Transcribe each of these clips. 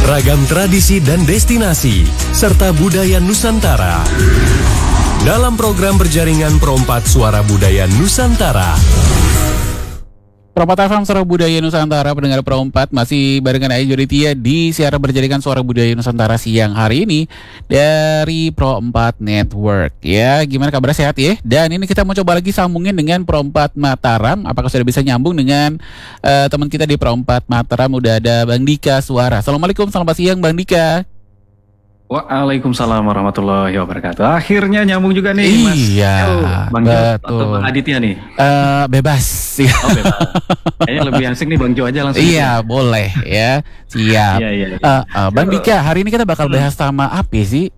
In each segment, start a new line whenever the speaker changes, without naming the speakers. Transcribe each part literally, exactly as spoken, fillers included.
Ragam tradisi dan destinasi, serta budaya Nusantara. Dalam program berjaringan Perompat Suara Budaya Nusantara.
Perompat F M Suara Budaya Nusantara, pendengar Perompat masih barengan Ayu Joditia di siaran berjaringan Suara Budaya Nusantara siang hari ini dari Perompat Network. Ya, gimana kabar, sehat ya? Dan ini kita mau coba lagi sambungin dengan Perompat Mataram. Apakah sudah bisa nyambung dengan uh, teman kita di Perompat Mataram? Udah ada Bang Dika Suara. Assalamualaikum, selamat siang Bang Dika.
Waalaikumsalam warahmatullahi wabarakatuh. Akhirnya nyambung juga nih, Mas.
Iya,
Bang Jo
betul.
atau Bang Aditya nih?
Uh, bebas.
Oh, bebas. Kayaknya lebih asik nih Bang Jo aja langsung.
Iya, boleh ya. Siap.
Iya, iya, iya.
Uh, uh, Bang Dika, hari ini kita bakal bahas sama apa sih?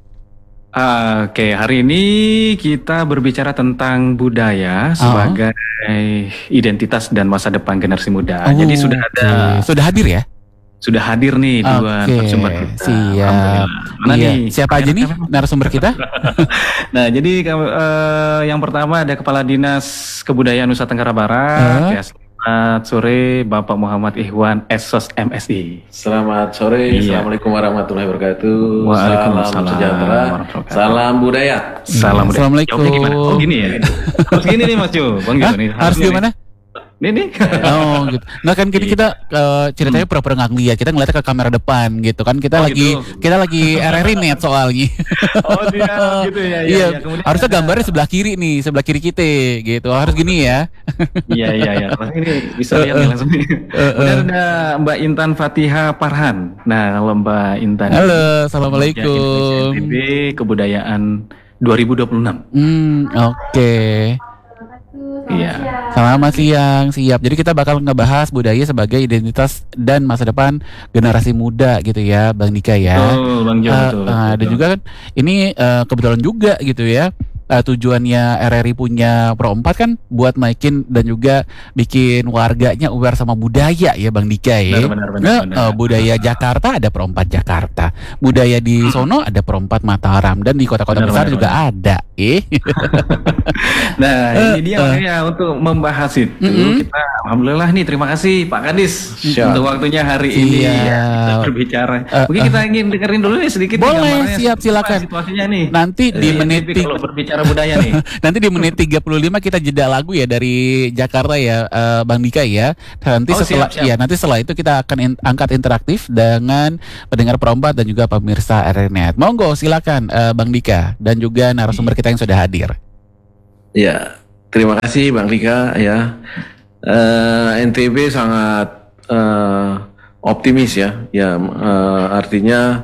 Uh, Oke, okay. Hari ini kita berbicara tentang budaya sebagai oh. identitas dan masa depan generasi muda. Oh, Jadi sudah ada,
okay. sudah hadir ya?
Sudah hadir nih dua
okay,
narasumber kita.
Siap.
Mana
iya.
nih?
Siapa aja nih narasumber kita?
Nah, jadi uh, yang pertama ada Kepala Dinas Kebudayaan Nusa Tenggara Barat. Uh. Ya, selamat sore Bapak Muhammad Ihwan, S O S M S I.
Selamat sore. Iya. Assalamualaikum warahmatullahi wabarakatuh.
Waalaikumsalam.
Salam sejahtera. Salam budaya.
Salam budaya.
Assalamualaikum.
Oh gini ya. Harus gini nih Mas Jo. Bang Jo nih.
Harus gimana?
Ini nih.
Oh gitu. Nah kan gini kita uh, ceritanya hmm. pura-pura nggak ngeliat, kita ngeliatnya ke kamera depan gitu kan. Kita oh, lagi gitu. kita lagi R R I net soalnya.
Oh dia gitu ya. Iya.
iya. iya. Harusnya gambarnya sebelah kiri nih, sebelah kiri kita gitu. Harus gini ya.
Iya iya iya. Ini bisa lihat uh, langsung. Kemudian ada Mbak Intan Fatiha Parhan. Nah kalau Mbak Intan.
Halo, assalamualaikum.
N T B Kebudayaan dua ribu dua puluh enam.
Hmm, oke. Okay.
Iya.
Selamat siang, siap. Jadi kita bakal ngebahas budaya sebagai identitas dan masa depan generasi muda gitu ya, Bang Dika ya.
Oh, Bang Jo, uh, betul,
uh,
betul.
Dan juga kan ini uh, kebetulan juga gitu ya. Uh, tujuannya R R I punya Perompat kan buat naikin dan juga bikin warganya aware sama budaya ya Bang Dika ya.
Benar, benar, benar,
nah,
benar.
Uh, budaya Jakarta ada Perompat Jakarta, budaya di sono ada Perompat Mataram, dan di kota-kota besar benar, juga benar. ada. Eh.
Nah ini dia uh, makanya uh, untuk membahas itu uh, kita alhamdulillah nih, terima kasih Pak Kadis Siap. untuk waktunya hari Siap. ini ya, kita berbicara. Uh, Mungkin uh, kita ingin dengerin dulu nih sedikit.
Boleh, siap silakan.
Situasinya nih.
Nanti di menit
kalau berbicara budaya nih.
Nanti di menit tiga puluh lima kita jeda lagu ya dari Jakarta ya, uh, Bang Dika ya. Nanti oh, setelah siap, siap. ya nanti setelah itu kita akan in, angkat interaktif dengan pendengar Perompat dan juga pemirsa R R I Net. Monggo silakan uh, Bang Dika dan juga narasumber kita yang sudah hadir.
Ya, terima kasih Bang Dika ya. Uh, N T B sangat uh, optimis ya. Ya uh, artinya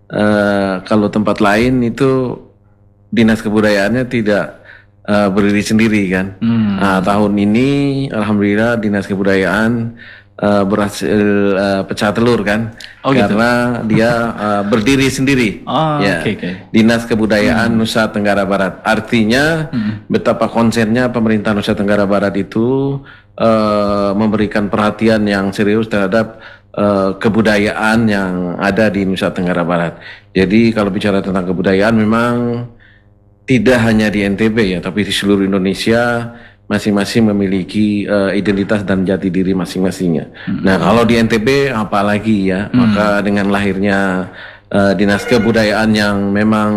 uh, kalau tempat lain itu dinas kebudayaannya tidak uh, berdiri sendiri kan. Hmm. Nah, tahun ini alhamdulillah dinas kebudayaan uh, berhasil uh, pecah telur kan. Oh, karena gitu. dia uh, berdiri sendiri.
Oh,
ya.
Okay, okay.
Dinas Kebudayaan hmm. Nusa Tenggara Barat. Artinya hmm. betapa konsennya pemerintah Nusa Tenggara Barat itu uh, memberikan perhatian yang serius terhadap Uh, kebudayaan yang ada di Nusa Tenggara Barat. Jadi kalau bicara tentang kebudayaan memang tidak hanya di N T B ya, tapi di seluruh Indonesia masing-masing memiliki uh, identitas dan jati diri masing-masingnya. Hmm. Nah kalau di N T B apalagi ya, hmm. maka dengan lahirnya uh, dinas kebudayaan yang memang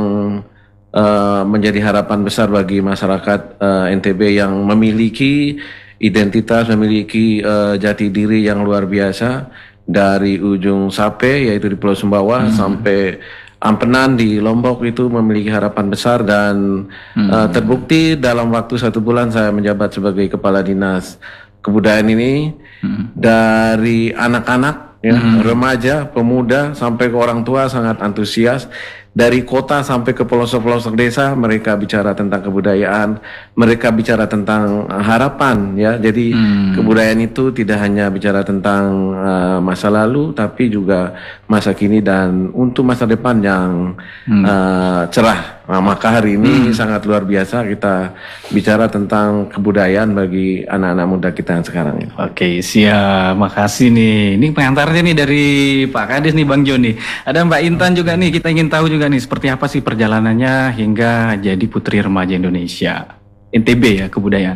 uh, menjadi harapan besar bagi masyarakat uh, N T B yang memiliki identitas, memiliki uh, jati diri yang luar biasa. Dari ujung Sape yaitu di Pulau Sumbawa hmm. sampai Ampenan di Lombok itu memiliki harapan besar dan hmm. uh, terbukti dalam waktu satu bulan saya menjabat sebagai Kepala Dinas Kebudayaan ini hmm. dari anak-anak ya, hmm. remaja, pemuda sampai ke orang tua sangat antusias. Dari kota sampai ke pelosok-pelosok desa mereka bicara tentang kebudayaan, mereka bicara tentang harapan ya. Jadi hmm. kebudayaan itu tidak hanya bicara tentang uh, masa lalu tapi juga masa kini dan untuk masa depan yang hmm. uh, cerah. Nah, maka hari ini hmm. sangat luar biasa kita bicara tentang kebudayaan bagi anak-anak muda kita yang sekarang ini.
Oke, siap. Makasih nih. Ini pengantarnya nih dari Pak Kadis nih Bang Joni. Ada Mbak Intan juga nih. Kita ingin tahu juga nih seperti apa sih perjalanannya hingga jadi Putri Remaja Indonesia. N T B ya, kebudayaan.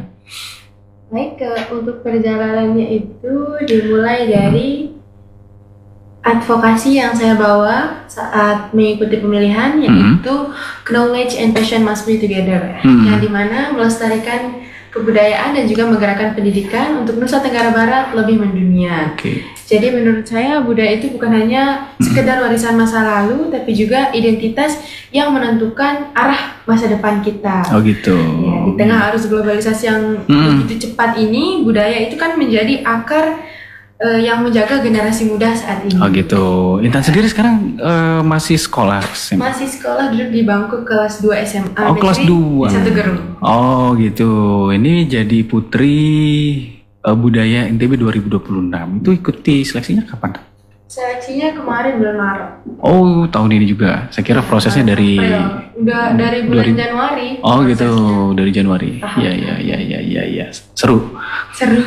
Baik, ke, untuk perjalanannya itu dimulai dari vokasi yang saya bawa saat mengikuti pemilihan yaitu mm-hmm. knowledge and passion must be together, mm-hmm. yang dimana melestarikan kebudayaan dan juga menggerakkan pendidikan untuk Nusa Tenggara Barat lebih mendunia.
Okay.
Jadi menurut saya budaya itu bukan hanya sekedar warisan masa lalu, tapi juga identitas yang menentukan arah masa depan kita.
Oh gitu.
Ya, di tengah arus globalisasi yang hmm. begitu cepat ini, budaya itu kan menjadi akar uh, yang menjaga generasi muda saat ini.
Oh gitu. Intan sendiri sekarang uh, masih sekolah? S M A?
Masih sekolah, duduk di bangku kelas dua S M A.
Oh, kelas dua.
Satu Gerung.
Oh gitu. Ini jadi putri uh, budaya N T B dua ribu dua puluh enam. Itu ikuti seleksinya kapan?
Seleksinya kemarin bulan Maret.
Oh, tahun ini juga. Saya kira prosesnya dari
udah dari bulan Januari.
Oh gitu, dari Januari. Ya ya ya ya ya ya. Seru.
Seru.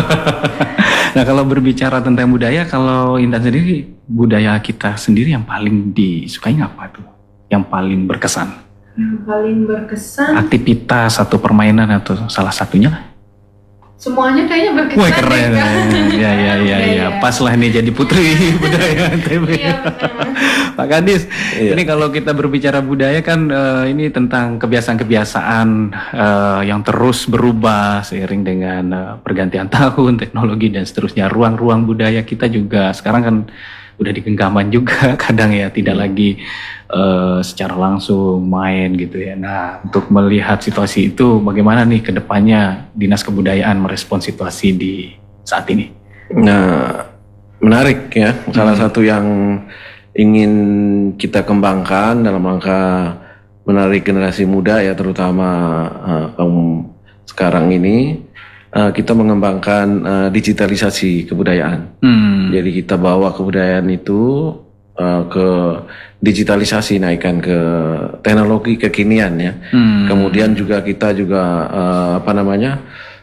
Nah, kalau berbicara tentang budaya, kalau Intan sendiri, budaya kita sendiri yang paling disukai apa tuh? Yang paling berkesan?
Yang paling berkesan?
Aktivitas atau permainan atau salah satunya lah?
Semuanya kayaknya berkesan.
Wah keren. Ya ya ya ya, ya. Pas lah nih jadi putri budaya N T B.
Iya,
Pak Kadis, iya. Ini kalau kita berbicara budaya kan uh, ini tentang kebiasaan-kebiasaan uh, yang terus berubah seiring dengan uh, pergantian tahun, teknologi dan seterusnya. Ruang-ruang budaya kita juga sekarang kan udah di genggaman juga kadang ya, tidak lagi uh, secara langsung main gitu ya. Nah, untuk melihat situasi itu bagaimana nih ke depannya Dinas Kebudayaan merespon situasi di saat ini?
Nah, menarik ya. Salah hmm. satu yang ingin kita kembangkan dalam rangka menarik generasi muda ya, terutama uh, kaum sekarang ini, uh, kita mengembangkan uh, digitalisasi kebudayaan. Hmm. Jadi kita bawa kebudayaan itu uh, ke digitalisasi, naikkan ke teknologi kekinian ya. Hmm. Kemudian juga kita juga uh, apa namanya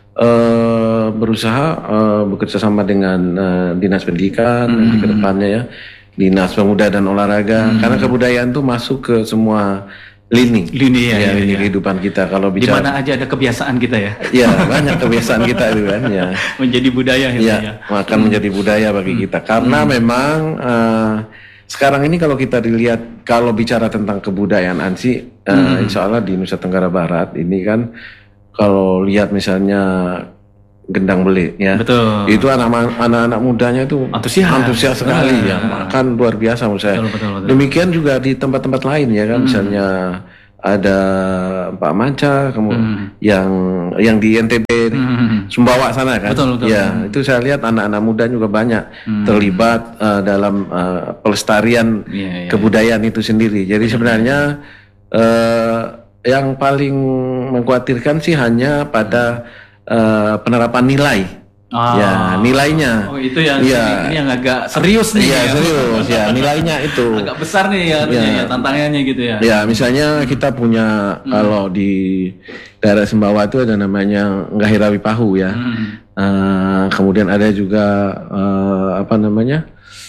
uh, berusaha uh, bekerja sama dengan uh, Dinas Pendidikan hmm. nanti ke depannya ya. Dinas Pemuda dan Olahraga, hmm. karena kebudayaan tuh masuk ke semua lini,
lini ya,
ya,
ya,
lini
ya.
kehidupan kita. Kalau bicara,
di mana aja ada kebiasaan kita ya.
Ya banyak kebiasaan kita itu kan, ya.
Menjadi budaya itu ya.
Ya, akan hmm. menjadi budaya bagi hmm. kita. Karena hmm. memang uh, sekarang ini kalau kita dilihat, kalau bicara tentang kebudayaan Ansi, uh, hmm. insya Allah di Nusa Tenggara Barat ini kan, kalau lihat misalnya gendang beli ya,
betul.
Itu anak-anak mudanya itu antusias, antusias sekali ah, ya, kan luar biasa menurut saya. Betul, betul, betul. Demikian juga di tempat-tempat lain ya kan, hmm. misalnya ada Pak Manca, kemudian hmm. yang yang di N T B hmm. Sumbawa sana kan,
betul, betul.
Ya itu saya lihat anak-anak muda juga banyak hmm. terlibat uh, dalam uh, pelestarian yeah, yeah, kebudayaan yeah. itu sendiri. Jadi sebenarnya uh, yang paling mengkhawatirkan sih hanya pada Uh, penerapan nilai, oh. ya nilainya.
Oh itu yang ya. Ini yang agak serius nih.
Iya
ya.
serius, ya nilainya itu.
Agak besar nih ya, ya. ya tantangannya gitu ya.
Ya misalnya kita punya hmm. kalau di daerah Sumbawa itu ada namanya Ngahirawi Pahu ya. Hmm. Uh, kemudian ada juga uh, apa namanya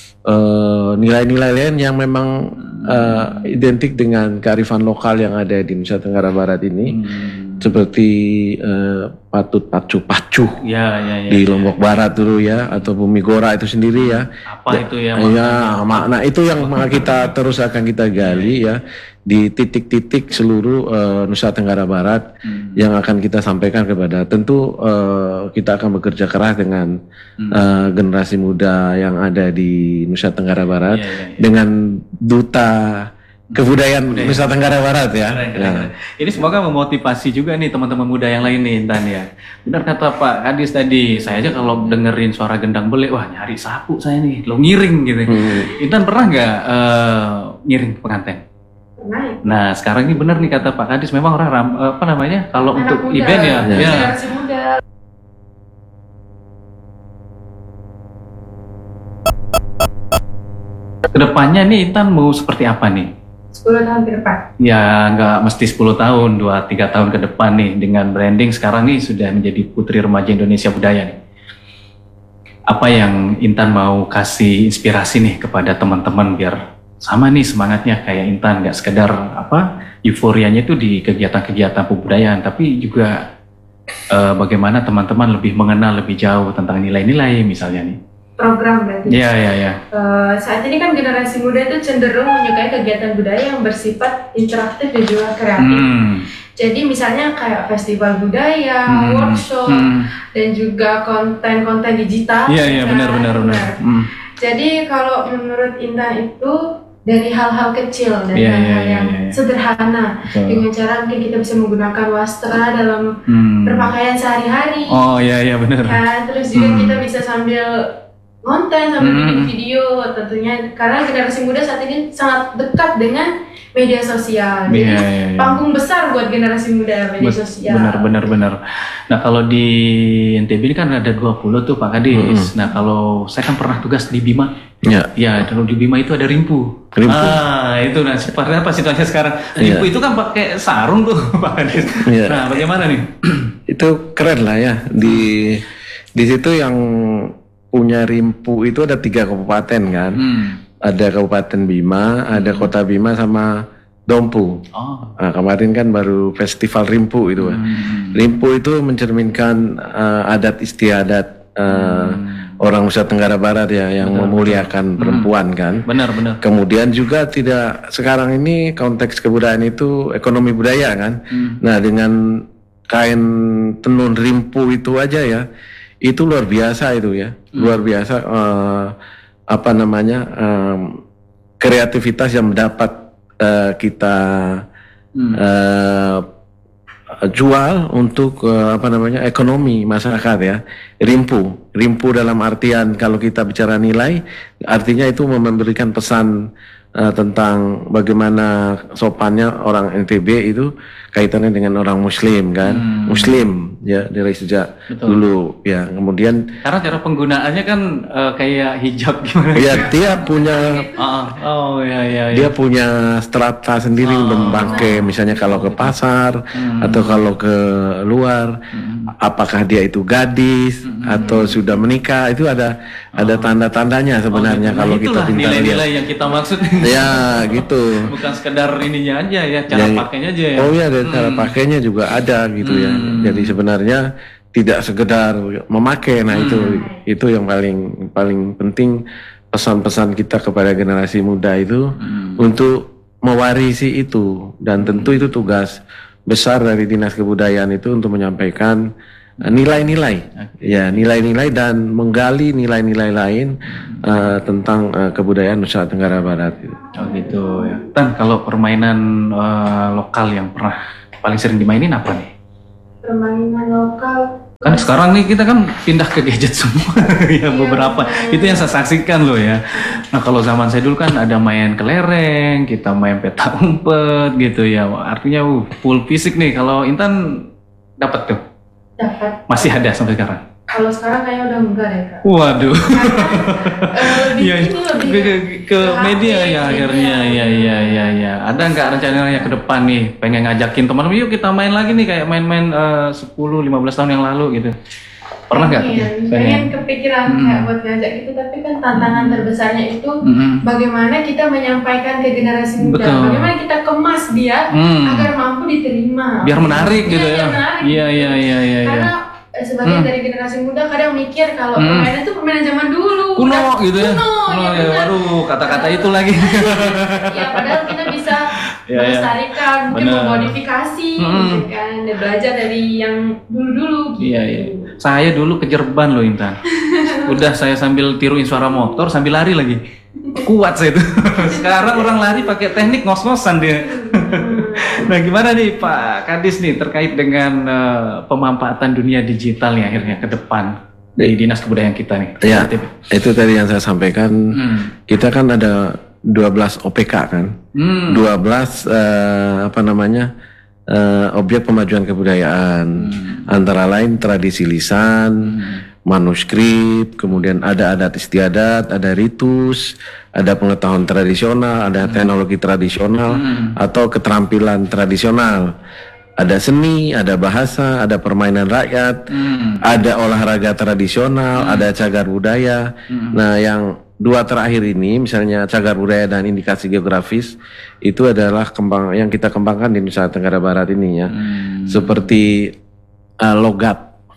uh, nilai-nilai lain yang memang uh, identik dengan kearifan lokal yang ada di Nusa Tenggara Barat ini. Hmm. Seperti uh, patut pacu pacu
ya, ya, ya,
di Lombok ya, Barat dulu ya, atau Bumi Gora itu sendiri ya.
Apa ya, itu ya?
Ya makna itu yang kita terus akan kita gali ya di titik-titik seluruh uh, Nusa Tenggara Barat hmm. yang akan kita sampaikan kepada. Tentu uh, kita akan bekerja keras dengan hmm. uh, generasi muda yang ada di Nusa Tenggara Barat ya, ya, ya. dengan duta kebudayaan budaya. Nusa Tenggara Barat ya. Keren, keren,
ya. Keren. Ini semoga memotivasi juga nih teman-teman muda yang lain nih Intan ya. Benar kata Pak Kadis tadi, saya aja kalau dengerin suara gendang beli, wah nyari sapu saya nih, lo ngiring gitu. Hmm. Intan pernah nggak uh, ngiring pengantin? Pernah. Nah sekarang ini benar nih kata Pak Kadis, memang orang ram, apa namanya kalau anak untuk muda, event ya, ya. ya. Muda. Kedepannya nih Intan mau seperti apa nih?
sepuluh tahun ke depan?
Ya nggak mesti sepuluh tahun, dua tiga tahun ke depan nih dengan branding sekarang nih sudah menjadi Putri Remaja Indonesia Budaya nih. Apa yang Intan mau kasih inspirasi nih kepada teman-teman biar sama nih semangatnya kayak Intan, nggak sekedar apa euforianya itu di kegiatan-kegiatan kebudayaan, tapi juga eh, bagaimana teman-teman lebih mengenal lebih jauh tentang nilai-nilai misalnya nih.
program berarti.
Iya, iya, iya.
Uh, saat ini kan generasi muda itu cenderung menyukai kegiatan budaya yang bersifat interaktif dan juga kreatif. Hmm. Jadi misalnya kayak festival budaya, hmm. workshop, hmm. dan juga konten-konten digital.
Iya, iya, benar-benar. Hmm.
Jadi kalau menurut Intan itu dari hal-hal kecil, dari
yeah,
hal-hal
yeah,
yang
yeah, yeah.
sederhana,
Betul.
Dengan cara mungkin kita bisa menggunakan wastra dalam hmm. berpakaian sehari-hari.
Oh iya iya benar.
Kan? Terus juga hmm. kita bisa sambil konten, sambil
hmm.
bikin video, tentunya karena generasi muda saat ini sangat dekat dengan media sosial. Jadi
yeah, yeah, yeah.
panggung besar buat generasi muda media Bet, sosial.
Benar benar benar. Nah kalau di N T B ini kan ada dua puluh tuh Pak Kadis. Hmm. Nah kalau saya kan pernah tugas di Bima.
Ya.
Ya, kalau di Bima itu ada rimpu.
Rimpu.
Ah, itu nah seperti apa situasinya sekarang? Rimpu ya. Itu kan pakai sarung tuh, Pak Kadis. Ya. Nah, bagaimana nih?
Itu keren lah ya. Di di situ yang punya rimpu itu ada tiga kabupaten kan. Hmm. Ada Kabupaten Bima, ada Kota Bima sama Dompu. Oh. Nah, kemarin kan baru festival rimpu itu. Hmm. Rimpu itu mencerminkan uh, adat istiadat uh, hmm. orang Nusa Tenggara Barat ya yang benar, memuliakan benar. perempuan hmm. kan.
Benar benar.
Kemudian juga tidak sekarang ini konteks kebudayaan itu ekonomi budaya kan. Hmm. Nah dengan kain tenun rimpu itu aja ya, itu luar biasa itu ya, hmm. luar biasa uh, apa namanya um, kreativitas yang mendapat uh, kita hmm. uh, jual untuk uh, apa namanya ekonomi masyarakat ya. Rimpu, rimpu dalam artian kalau kita bicara nilai, artinya itu memberikan pesan uh, tentang bagaimana sopannya orang N T B itu kaitannya dengan orang Muslim kan, hmm. Muslim ya dari sejak Betul. dulu ya. Kemudian
karena cara penggunaannya kan uh, kayak hijab gimana?
Ya dia punya,
uh, oh ya ya.
Dia ya. punya strata sendiri oh. untuk memakai, misalnya kalau ke pasar hmm. atau kalau ke luar, hmm. apakah dia itu gadis hmm. atau sudah menikah, itu ada oh. ada tanda-tandanya sebenarnya oh, kalau nah, kita pintar
nilai-nilai yang kita maksud.
Ya gitu.
Bukan sekedar ininya aja ya, cara ya, pakainya aja ya.
Oh ya, dan cara hmm. pakainya juga ada gitu hmm. ya. Jadi sebenarnya tidak sekedar memakai. Nah hmm. itu itu yang paling paling penting, pesan-pesan kita kepada generasi muda itu hmm. untuk mewarisi itu, dan tentu itu tugas besar dari Dinas Kebudayaan itu untuk menyampaikan nilai-nilai, ya nilai-nilai dan menggali nilai-nilai lain hmm. uh, tentang uh, kebudayaan Nusa Tenggara Barat.
Oh gitu ya. Dan kalau permainan uh, lokal yang pernah paling sering dimainin apa nih?
Permainan lokal.
Kan sekarang nih kita kan pindah ke gadget semua ya beberapa. Itu yang saya saksikan loh ya. Nah kalau zaman saya dulu kan ada main kelereng, kita main peta umpet gitu ya. Artinya uh, full fisik nih. Kalau Intan dapat tuh?
Dapat.
Masih ada sampai sekarang?
Kalau sekarang kayaknya udah enggak deh Kak.
Waduh.
Karena, uh, lebih
ya,
ini lebih
ke, ke, ke media ya akhirnya ya ya ya ya. Ada nggak rencananya ke depan nih pengen ngajakin teman-teman yuk kita main lagi nih kayak main-main uh, sepuluh lima belas tahun yang lalu gitu. Pernah nggak?
Pengen, pengen kepikiran hmm. kayak buat ngajak gitu, tapi kan tantangan terbesarnya itu hmm. bagaimana kita menyampaikan ke generasi muda, Betul. bagaimana kita kemas dia hmm. agar mampu diterima.
Biar menarik gitu ya. Iya iya iya iya.
Karena sebagian hmm. dari generasi muda kadang mikir kalau hmm. permainan itu permainan zaman dulu.
Kuno gitu ya.
Kuno,
kuno
ya,
ya. Waduh, kata-kata itu lagi.
Ya padahal kita bisa ya, melestarikan, ya. mungkin memodifikasi, hmm. gitu kan, dan belajar dari yang dulu-dulu. Gitu.
Iya iya. Saya dulu kejerban loh Intan. Udah saya sambil tiruin suara motor sambil lari lagi. Kuat saya itu. Sekarang orang lari pakai teknik ngos-ngosan dia. Nah gimana nih Pak Kadis nih terkait dengan uh, pemanfaatan dunia digital nih akhirnya ke depan dari Dinas Kebudayaan kita nih.
Ya, itu tadi yang saya sampaikan. Hmm. Kita kan ada dua belas O P K kan. Hmm. dua belas uh, apa namanya? Uh, objek pemajuan kebudayaan. Hmm. Antara lain tradisi lisan, hmm. manuskrip, kemudian ada adat istiadat, ada ritus, ada pengetahuan tradisional, ada hmm. teknologi tradisional hmm. atau keterampilan tradisional. Ada seni, ada bahasa, ada permainan rakyat, hmm. ada olahraga tradisional, hmm. ada cagar budaya. Hmm. Nah, yang dua terakhir ini, misalnya cagar budaya dan indikasi geografis, itu adalah kembang yang kita kembangkan di Nusa Tenggara Barat ini ya. Hmm. Seperti uh, logat,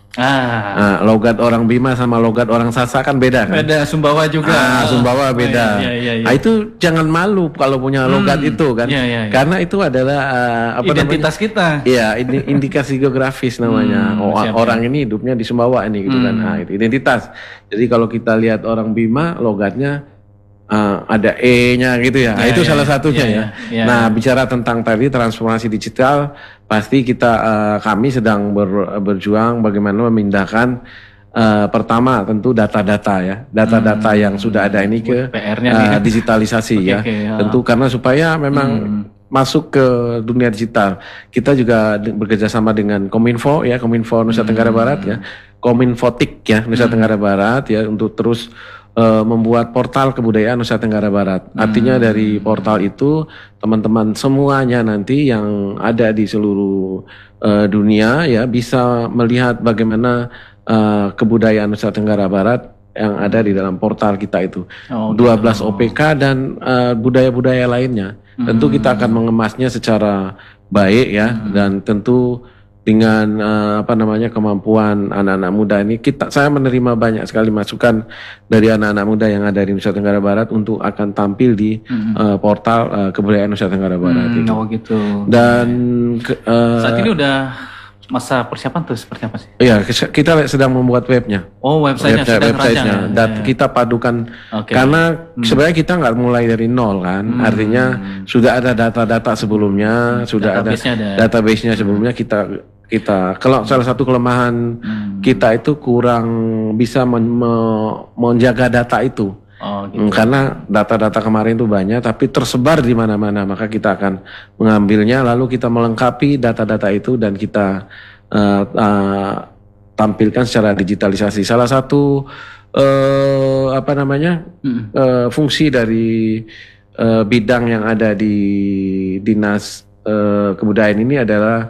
Ah,
Nah, logat orang Bima sama logat orang Sasak kan beda kan?
beda Sumbawa juga.
Ah, Sumbawa beda.
Oh, iya, iya, iya.
Nah, itu jangan malu kalau punya logat
Hmm,
itu kan,
iya, iya, iya.
karena itu adalah uh, apa
Identitas kita.
Iya, ini indikasi geografis namanya.
Hmm,
Oh,
siap,
orang ini hidupnya di Sumbawa ini gitu kan.
Hmm.
Nah, itu identitas. Jadi kalau kita lihat orang Bima, logatnya uh, ada E-nya gitu ya. Nah,
Ya,
itu
ya,
salah satunya
ya,
ya.
ya, ya.
Nah, bicara tentang tadi transformasi digital, pasti kita uh, kami sedang ber- berjuang bagaimana memindahkan uh, pertama tentu data-data ya, data-data yang sudah ada ini ke
P R-nya
uh,
nih.
digitalisasi
Oke,
ya.
oke, ya.
Tentu karena supaya memang
Hmm.
masuk ke dunia digital. Kita juga de- bekerja sama dengan Kominfo ya, Kominfo Nusa Tenggara Barat ya, Kominfotik ya Nusa Tenggara Barat ya untuk terus eh, membuat portal kebudayaan Nusa Tenggara Barat. Artinya dari portal itu teman-teman semuanya nanti yang ada di seluruh eh, dunia ya bisa melihat bagaimana eh, kebudayaan Nusa Tenggara Barat yang ada di dalam portal kita itu.
Oh,
dua belas O P K dan eh, budaya-budaya lainnya. Tentu kita akan mengemasnya secara baik ya dan tentu dengan eh, apa namanya kemampuan anak-anak muda ini kita saya menerima banyak sekali masukan dari anak-anak muda yang ada di Nusa Tenggara Barat untuk akan tampil di eh, portal eh, kebudayaan Nusa Tenggara Barat
Hmm,
itu.
oh gitu.
Dan ke- eh,
Saat ini udah masa persiapan tuh seperti apa sih?
iya kita sedang membuat webnya.
Oh, websitenya
Website-
sedang rancang
websitenya.
ya?
Dat-
Ya, ya.
kita padukan
Oke.
karena sebenarnya kita nggak mulai dari nol kan, artinya sudah ada data-data sebelumnya, sudah ada
Database-nya ada.
database-nya sebelumnya kita kita kalau salah satu kelemahan kita itu kurang bisa men- me- menjaga data itu.
Oh gitu.
Hmm, karena data-data kemarin itu banyak tapi tersebar di mana-mana, maka kita akan mengambilnya lalu kita melengkapi data-data itu dan kita uh, uh, tampilkan secara digitalisasi. Salah satu uh, apa namanya
Hmm.
uh, fungsi dari uh, bidang yang ada di dinas uh, kebudayaan ini adalah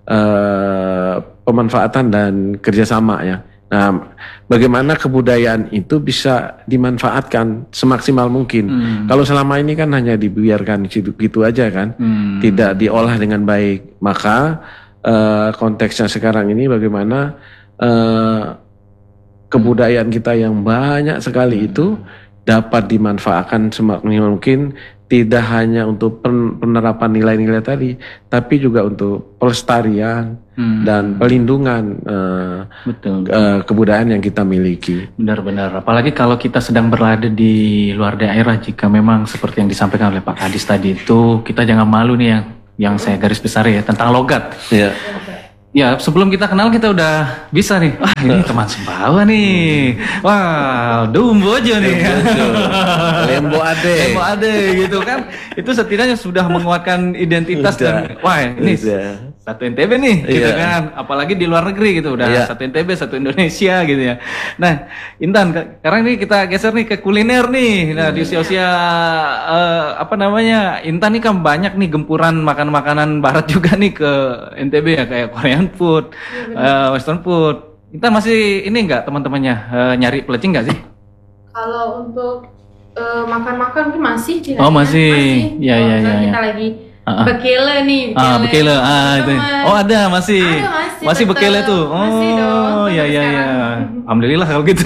uh, pemanfaatan dan kerjasama ya. Nah, bagaimana kebudayaan itu bisa dimanfaatkan semaksimal mungkin. Kalau selama ini kan hanya dibiarkan gitu aja kan,
Hmm.
tidak diolah dengan baik. Maka eh, konteksnya sekarang ini bagaimana eh, kebudayaan kita yang banyak sekali itu dapat dimanfaatkan semaksimal mungkin, tidak hanya untuk pen- penerapan nilai-nilai tadi, tapi juga untuk pelestarian
Hmm.
dan pelindungan eh,
Betul.
eh, kebudayaan yang kita miliki.
Benar-benar. Apalagi kalau kita sedang berada di luar daerah, jika memang seperti yang disampaikan oleh Pak Kadis tadi itu, kita jangan malu nih yang yang saya garis besar ya tentang logat.
Ya.
Ya, sebelum kita kenal kita udah bisa nih. Wah, ini teman Sumbawa nih. Wah, dumbo aja nih.
Lembo ade.
Lembo ade gitu kan. Itu setidaknya sudah menguatkan identitas dan wah, ini
Udah.
satu N T B nih gitu
Iya.
kan. Apalagi di luar negeri gitu udah
Iya.
satu N T B, satu Indonesia gitu ya. Nah, Intan, ke- sekarang nih kita geser nih ke kuliner nih. Nah, di usia-usia eh, apa namanya? Intan nih kan banyak nih gempuran makan-makanan barat juga nih ke N T B ya, kayak Korean food, eh, Western food. Intan masih ini enggak teman-temannya eh, nyari pelecing enggak sih?
Kalau untuk eh, makan-makan mungkin masih sih.
Oh, masih. Iya,
Kalau
iya,
misalnya
iya,
kita
iya.
lagi
Ah, ah.
bekele nih.
Ah, bekele. Ah, itu.
teman-teman.
Oh, ada masih.
Ada, masih,
Masih
tetap.
bekele tuh. Oh,
Masih dong,
ya
sampai
ya ya.
sekarang.
Alhamdulillah kalau gitu.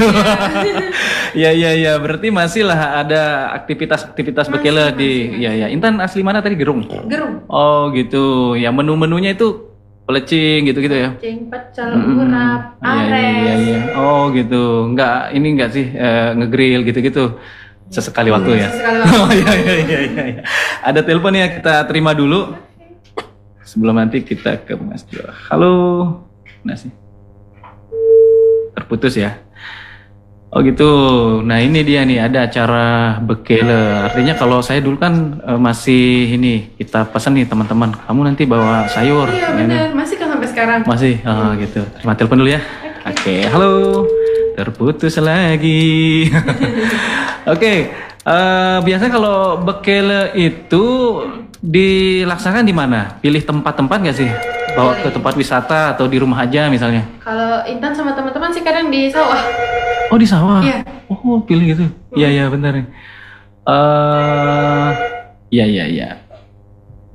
Ya ya ya, berarti masih lah ada aktivitas-aktivitas
Masih,
bekele di
masih,
ya ya. Intan asli mana tadi? Gerung.
Gerung,
Oh, gitu. Ya menu-menunya itu pelecing gitu-gitu ya.
ceng, pecel,
Mm-mm.
urap,
Iya, iya,
ares.
iya, iya. Oh, gitu. Enggak, ini enggak sih eh, ngegrill gitu-gitu. Sesekali waktu ya.
Sesekali waktu.
Oh iya iya iya iya. iya. Ada telepon ya, kita terima dulu. Sebelum nanti kita ke Mas Jo. Halo. Nah sih. Terputus ya. Oh gitu. Nah ini dia nih, ada acara bekele. Artinya kalau saya dulu kan eh, masih ini kita pesan nih teman-teman. Kamu nanti bawa sayur.
Iya
Ini.
benar, masih kan sampai sekarang.
Masih, oh gitu. Terima telepon dulu ya. Oke, halo. Terputus lagi. Oke, eh, biasanya kalau bekele itu dilaksanakan di mana? Pilih tempat-tempat nggak sih? Bawa ke tempat wisata atau di rumah aja misalnya?
Kalau Intan sama teman-teman sih kadang di sawah.
Oh di sawah?
Iya.
Oh pilih gitu? Iya iya bentar nih. Eh, iya iya iya.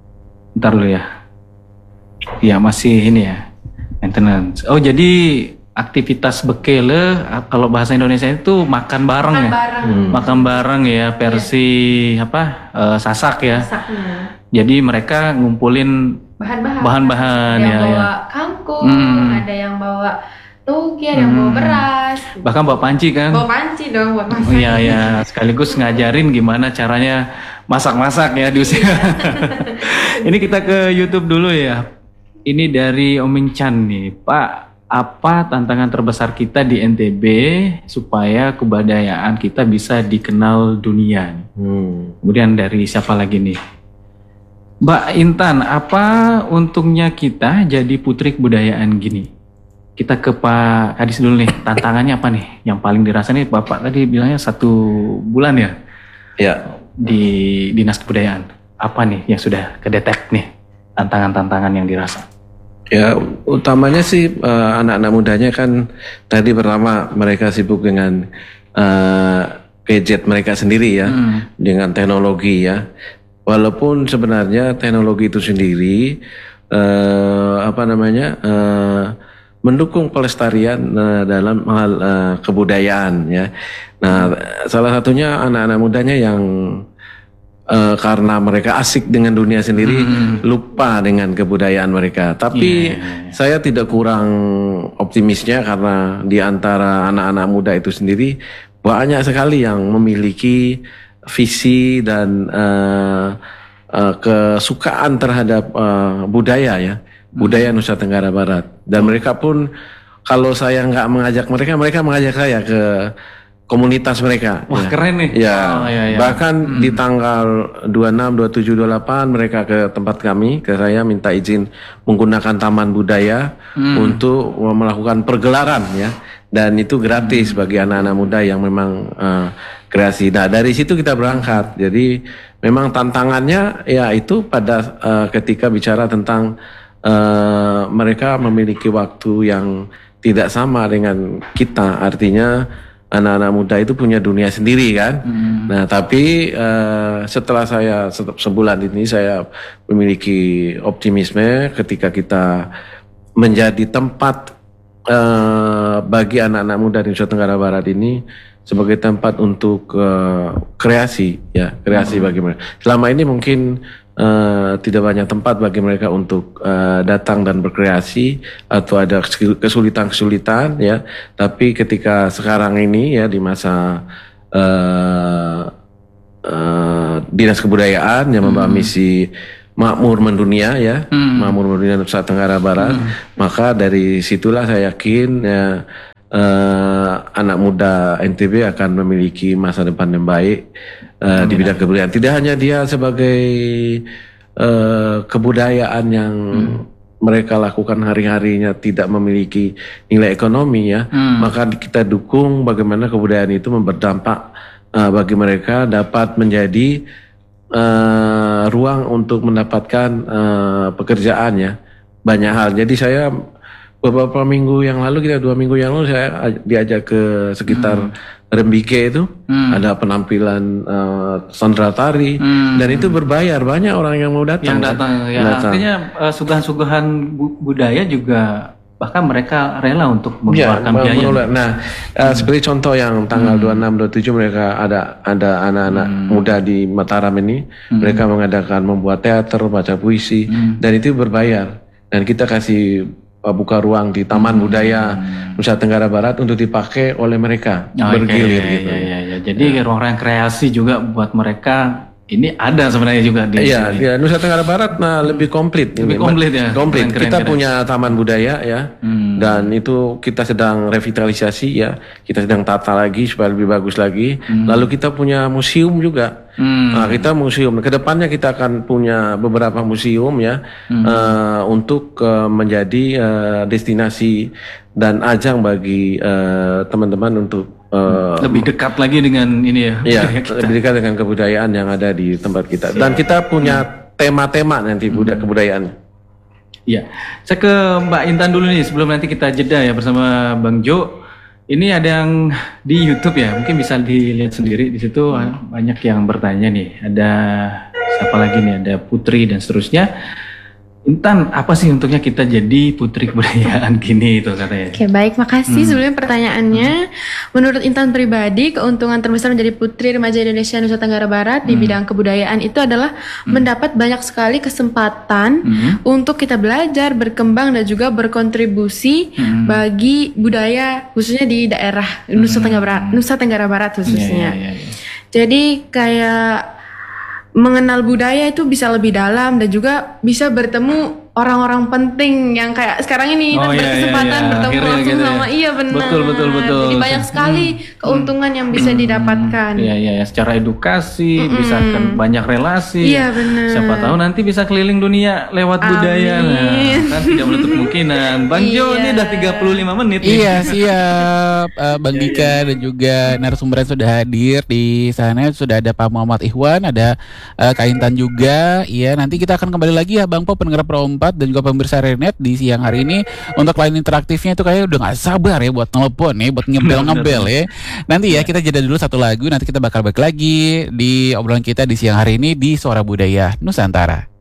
Bentar dulu ya. Iya masih ini ya. Maintenance. Oh jadi aktivitas bekele, kalau bahasa Indonesia itu makan bareng
Makan
ya.
bareng.
Hmm.
Makan bareng ya versi apa eh, sasak ya.
Masaknya.
Jadi mereka ngumpulin
Bahan-bahan.
Bahan-bahan,
Ada yang
ya,
bawa
ya.
kangkung,
Hmm.
ada yang bawa toge, ada yang bawa
Hmm.
beras.
bahkan bawa panci kan.
Bawa panci dong buat masak.
Iya ya, sekaligus ngajarin gimana caranya masak-masak ya di usia. Ini kita ke YouTube dulu ya. Ini dari Oming Chan nih, Pak. Apa tantangan terbesar kita di N T B supaya kebudayaan kita bisa dikenal dunia?
Hmm.
Kemudian dari siapa lagi nih? Mbak Intan, apa untungnya kita jadi putri kebudayaan gini? Kita ke Pak Kadis dulu nih, tantangannya apa nih? Yang paling dirasa nih, Bapak tadi bilangnya satu bulan ya
Ya,
di Dinas Kebudayaan. Apa nih yang sudah kedetek nih, tantangan-tantangan yang dirasa?
ya utamanya sih eh, anak-anak mudanya kan tadi pertama mereka sibuk dengan eh, gadget mereka sendiri ya,
Hmm.
dengan teknologi ya. Walaupun sebenarnya teknologi itu sendiri eh, apa namanya eh, mendukung pelestarian eh, dalam hal eh, kebudayaan ya. Nah, salah satunya anak-anak mudanya yang eh, karena mereka asik dengan dunia sendiri, lupa dengan kebudayaan mereka. Tapi
Iya, iya, iya.
saya tidak kurang optimisnya karena di antara anak-anak muda itu sendiri banyak sekali yang memiliki visi dan eh, eh, kesukaan terhadap eh, budaya ya, budaya Nusa Tenggara Barat. Dan mereka pun kalau saya nggak mengajak mereka, mereka mengajak saya ke komunitas mereka.
Wah,
ya.
keren nih.
Ya,
Oh, iya, iya.
bahkan di tanggal dua puluh enam, dua puluh tujuh, dua puluh delapan mereka ke tempat kami, ke saya minta izin menggunakan taman budaya untuk melakukan pergelaran ya. Dan itu gratis bagi anak-anak muda yang memang eh, kreasi. Nah, dari situ kita berangkat. Jadi memang tantangannya ya itu pada eh, ketika bicara tentang eh, mereka memiliki waktu yang tidak sama dengan kita. Artinya anak-anak muda itu punya dunia sendiri kan. Nah, tapi eh, setelah saya se- sebulan ini saya memiliki optimisme ketika kita menjadi tempat eh, bagi anak-anak muda di Nusa Tenggara Barat ini sebagai tempat untuk eh, kreasi ya, kreasi bagi mereka. Selama ini mungkin eh, tidak banyak tempat bagi mereka untuk eh, datang dan berkreasi atau ada kesulitan-kesulitan ya. Tapi ketika sekarang ini ya di masa eh, eh, Dinas Kebudayaan yang membawa misi makmur mendunia ya, makmur mendunia Nusa Tenggara Barat, maka dari situlah saya yakin ya eh, anak muda N T B akan memiliki masa depan yang baik eh, di bidang kebudayaan. Tidak hanya dia sebagai eh, kebudayaan yang mereka lakukan hari-harinya tidak memiliki nilai ekonomi ya, maka kita dukung bagaimana kebudayaan itu berdampak eh, bagi mereka dapat menjadi eh, ruang untuk mendapatkan eh, pekerjaan ya, banyak hal. Jadi saya beberapa minggu yang lalu, kita dua minggu yang lalu saya aj- diajak ke sekitar Rembike itu, ada penampilan eh, sandra tari dan itu berbayar, banyak orang yang mau datang.
Yang datang ya,
Datang.
artinya eh, suguhan-suguhan bu- budaya juga bahkan mereka rela untuk
Ya,
mengeluarkan biaya.
menolak. Nah, eh, seperti contoh yang tanggal dua puluh enam, dua puluh tujuh mereka ada ada anak-anak muda di Mataram ini, mereka mengadakan membuat teater, baca puisi, dan itu berbayar. Dan kita kasih uh, buka ruang di Taman Budaya Nusa Tenggara Barat untuk dipakai oleh mereka
Oh,
bergilir
oke,
gitu.
ya, ya, ya. Jadi ruang-ruang kreasi juga buat mereka ini ada sebenarnya juga di
Iya,
sini.
ya, Nusa Tenggara Barat nah lebih komplit.
Lebih
ini.
komplit ya?
Komplit.
Keren, keren,
kita
keren.
punya taman budaya ya,
Hmm.
dan itu kita sedang revitalisasi ya, kita sedang tata lagi supaya lebih bagus lagi. Lalu kita punya museum juga.
Hmm.
Nah, kita museum. Kedepannya kita akan punya beberapa museum ya, eh, untuk eh, menjadi eh, destinasi dan ajang bagi eh, teman-teman untuk eh,
Lebih dekat lagi dengan ini ya.
Iya,
budaya kita.
lebih dekat dengan kebudayaan yang ada di tempat kita. Dan kita punya tema-tema nanti budaya kebudayaan.
Iya. Saya ke Mbak Intan dulu nih sebelum nanti kita jeda ya bersama Bang Jo. Ini ada yang di YouTube ya, mungkin bisa dilihat sendiri di situ banyak yang bertanya nih. Ada siapa lagi nih? Ada Putri dan seterusnya. Intan, apa sih untuknya kita jadi putri kebudayaan gini itu katanya?
Oke, baik, makasih.
Hmm.
Sebelumnya pertanyaannya, menurut Intan pribadi, keuntungan terbesar menjadi putri remaja Indonesia Nusa Tenggara Barat di
Hmm.
bidang kebudayaan itu adalah mendapat banyak sekali kesempatan
Hmm.
untuk kita belajar, berkembang dan juga berkontribusi
Hmm.
bagi budaya khususnya di daerah Nusa Tenggara Barat, Nusa Tenggara Barat khususnya.
Iya, iya, iya.
Jadi kayak mengenal budaya itu bisa lebih dalam dan juga bisa bertemu orang-orang penting yang kayak sekarang ini
Oh,
kan
iya,
berkesempatan
iya, iya.
bertemu
Akhirnya
langsung
gitu ya.
sama iya benar.
Betul, betul, betul.
Jadi banyak sekali keuntungan yang bisa didapatkan.
Iya, iya, iya. Secara edukasi,
Mm-mm.
bisa kan banyak relasi.
Iya, benar.
Siapa tahu nanti bisa keliling dunia lewat
Amin.
budaya. Nah, kan tidak menutup kemungkinan. Bang Jo,
Iya.
ini udah tiga puluh lima menit nih.
Iya siap. Eh, Bang
Iya,
Dika dan juga narasumber yang sudah hadir di sana. Sudah ada Pak Muhammad Ikhwan, ada eh, Kak Intan juga. Iya, nanti kita akan kembali lagi ya Bang Po, pendengar Pro empat dan juga pemirsa Renet di siang hari ini. Untuk line interaktifnya itu kayak udah gak sabar ya buat telepon ya, buat ngebel-ngebel ya. Nanti ya kita jeda dulu satu lagu, nanti kita bakal balik lagi di obrolan kita di siang hari ini di Suara Budaya Nusantara.